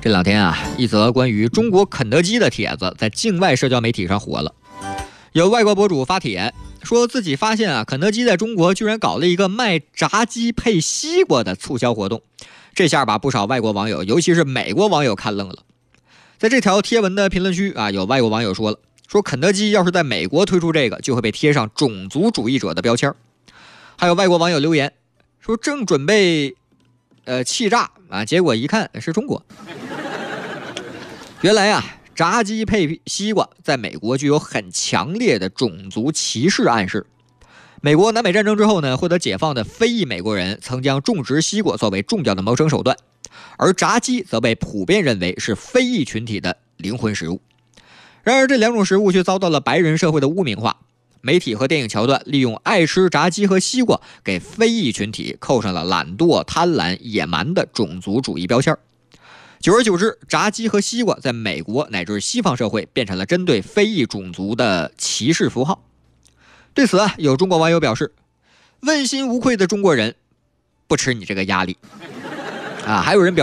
这两天啊，一则关于中国肯德基的帖子在境外社交媒体上火了。有外国博主发帖说自己发现啊，肯德基在中国居然搞了一个卖炸鸡配西瓜的促销活动，这下把不少外国网友，尤其是美国网友看愣了。在这条贴文的评论区啊，有外国网友说了，说肯德基要是在美国推出这个，就会被贴上种族主义者的标签。还有外国网友留言说正准备气炸啊，结果一看是中国。原来啊，炸鸡配西瓜在美国具有很强烈的种族歧视暗示。美国南北战争之后呢，获得解放的非裔美国人曾将种植西瓜作为重要的谋生手段，而炸鸡则被普遍认为是非裔群体的灵魂食物。然而这两种食物却遭到了白人社会的污名化，媒体和电影桥段利用爱吃炸鸡和西瓜给非裔群体扣上了懒惰、贪婪、野蛮的种族主义标签。久而久之，炸鸡和西瓜在美国乃至西方社会变成了针对非裔种族的歧视符号。对此啊，有中国网友表示，问心无愧的中国人不吃你这个压力啊。还有人表示